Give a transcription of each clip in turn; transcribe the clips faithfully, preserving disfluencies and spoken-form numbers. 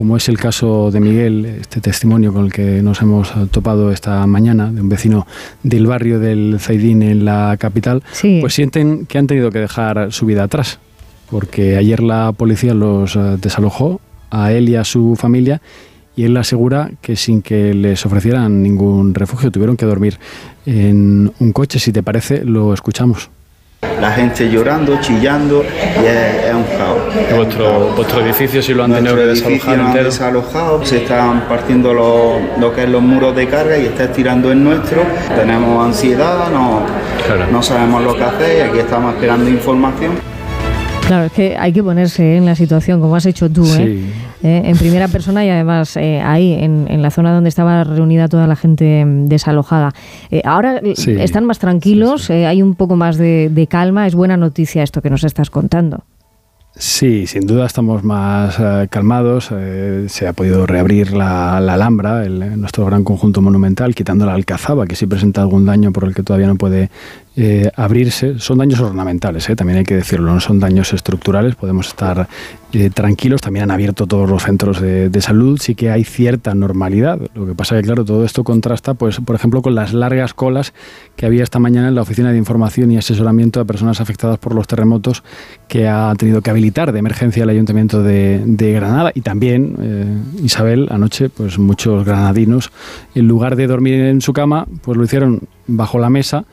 como es el caso de Miguel, este testimonio con el que nos hemos topado esta mañana, de un vecino del barrio del Zaidín en la capital, sí. Pues sienten que han tenido que dejar su vida atrás, porque ayer la policía los desalojó a él y a su familia, y él asegura que sin que les ofrecieran ningún refugio tuvieron que dormir en un coche. Si te parece, lo escuchamos. La gente llorando, chillando, y es, es un caos. ¿Vuestro, vuestro edificio sí lo han tenido que desalojar entero? Lo han desalojado, se están partiendo los, lo que es los muros de carga y está estirando el nuestro. Tenemos ansiedad, no, claro. no sabemos lo que hacer y aquí estamos esperando información. Claro, es que hay que ponerse en la situación, como has hecho tú, sí. ¿eh? Eh, en primera persona y además eh, ahí, en, en la zona donde estaba reunida toda la gente desalojada. Eh, ahora sí. están más tranquilos, sí, sí. Eh, hay un poco más de, de calma. Es buena noticia esto que nos estás contando. Sí, sin duda estamos más eh, calmados. Eh, se ha podido reabrir la, la Alhambra, el, nuestro gran conjunto monumental, quitando la Alcazaba, que sí presenta algún daño por el que todavía no puede eh, abrirse. Son daños ornamentales, eh, también hay que decirlo, no son daños estructurales. Podemos estar eh, tranquilos. También han abierto todos los centros de, de salud. Sí que hay cierta normalidad. Lo que pasa es que, claro, todo esto contrasta, pues, por ejemplo, con las largas colas que había esta mañana en la Oficina de Información y Asesoramiento a Personas Afectadas por los Terremotos, que ha tenido que habilitar de emergencia el Ayuntamiento de, de Granada. Y también, eh, Isabel, anoche, pues muchos granadinos, en lugar de dormir en su cama, pues lo hicieron bajo la mesa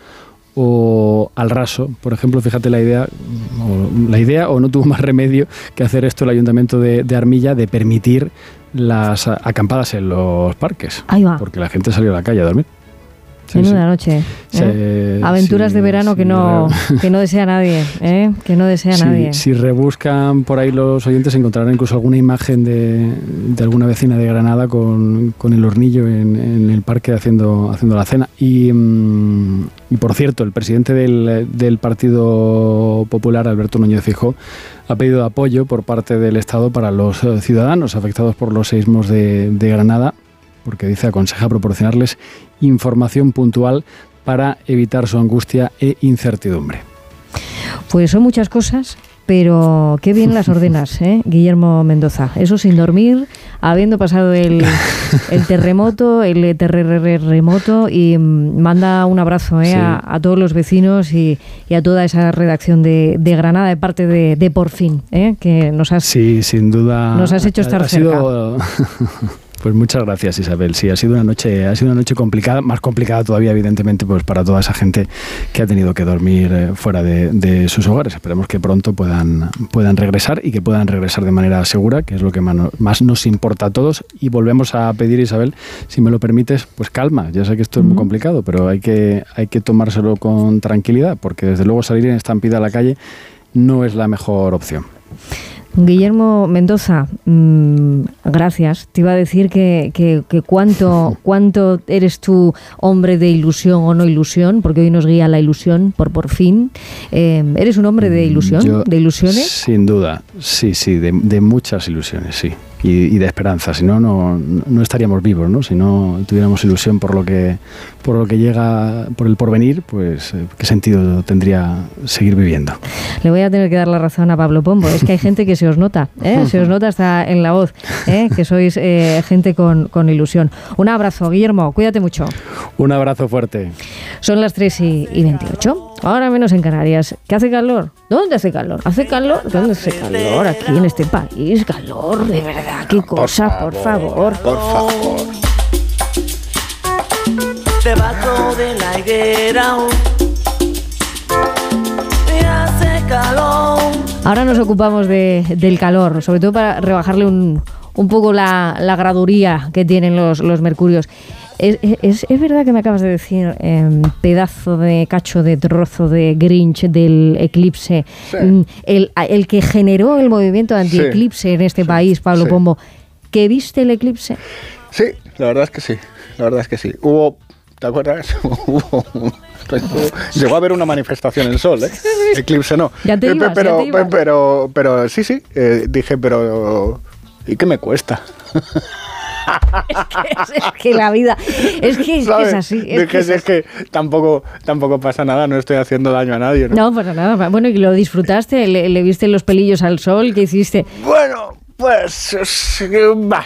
o al raso. Por ejemplo, fíjate la idea, o la idea o no tuvo más remedio que hacer esto el Ayuntamiento de, de Armilla, de permitir las acampadas en los parques. Ahí va. Porque la gente salió a la calle a dormir. Sí, Menuda sí. noche. ¿eh? Sí, Aventuras sí, de verano sí, que no que no desea nadie, ¿eh? que no desea sí, nadie. Si rebuscan por ahí los oyentes encontrarán incluso alguna imagen de, de alguna vecina de Granada con, con el hornillo en, en el parque haciendo haciendo la cena. Y, y por cierto, el presidente del, del Partido Popular, Alberto Núñez Feijóo, ha pedido apoyo por parte del Estado para los ciudadanos afectados por los seísmos de, de Granada, porque dice aconseja proporcionarles información puntual para evitar su angustia e incertidumbre. Pues son muchas cosas, pero qué bien las ordenas, ¿eh? Guillermo Mendoza. Eso sin dormir, habiendo pasado el, el terremoto, el terremoto, y manda un abrazo ¿eh? sí. a, a todos los vecinos y, y a toda esa redacción de, de Granada, de parte de, de Por Fin, ¿eh? que nos has, sí, sin duda, nos has hecho estar ha, ha cerca. Sido... Pues muchas gracias, Isabel. Sí, ha sido una noche, ha sido una noche complicada, más complicada todavía, evidentemente, pues para toda esa gente que ha tenido que dormir eh, fuera de, de sus hogares. Esperemos que pronto puedan, puedan regresar y que puedan regresar de manera segura, que es lo que más nos importa a todos. Y volvemos a pedir, Isabel, si me lo permites, pues calma. Ya sé que esto es muy complicado, pero hay que, hay que tomárselo con tranquilidad, porque desde luego salir en estampida a la calle no es la mejor opción. Guillermo Mendoza, mmm, gracias. Te iba a decir que, que, que cuánto, cuánto eres tú hombre de ilusión o no ilusión, porque hoy nos guía la ilusión por Por Fin. Eh, ¿Eres un hombre de ilusión, Yo, de ilusiones? Sin duda, sí, sí, de, de muchas ilusiones, sí. Y, y de esperanza, si no, no, no estaríamos vivos, ¿no? Si no tuviéramos ilusión por lo que, por lo que llega, por el porvenir, pues qué sentido tendría seguir viviendo. Le voy a tener que dar la razón a Pablo Pombo. Es que hay gente que se os nota, ¿eh? se os nota hasta en la voz, ¿eh? que sois eh, gente con, con ilusión. Un abrazo, Guillermo, cuídate mucho. Un abrazo fuerte. Son las tres y veintiocho, ahora menos en Canarias. ¿Qué hace calor? ¿Dónde hace calor? ¿Hace calor? ¿Dónde hace calor? Aquí en este país, calor, de verdad. Qué cosa, por favor, por favor. Debajo de la higuera me hace calor. Ahora nos ocupamos de, del calor, sobre todo para rebajarle un, un poco la, la graduría que tienen los, los mercurios. Es, es, es verdad que me acabas de decir, eh, pedazo de cacho de trozo de Grinch del eclipse, sí. el, el que generó el movimiento anti-eclipse sí. en este sí. país, Pablo sí. Pombo, ¿que viste el eclipse? Sí, la verdad es que sí, la verdad es que sí. Hubo, ¿te acuerdas? Hubo, llegó a haber una manifestación en Sol, ¿eh? Eclipse no. Ya te ibas, pero, ya te ibas. Pero, pero, pero sí, sí, eh, dije, pero ¿y qué me cuesta? Es que, es, es que la vida es que, es, que es así es, Dije, que es, es que tampoco tampoco pasa nada, no estoy haciendo daño a nadie, ¿no? No pasa nada. Bueno, ¿y lo disfrutaste? ¿Le, le viste los pelillos al sol? ¿Qué hiciste? Bueno, pues bah,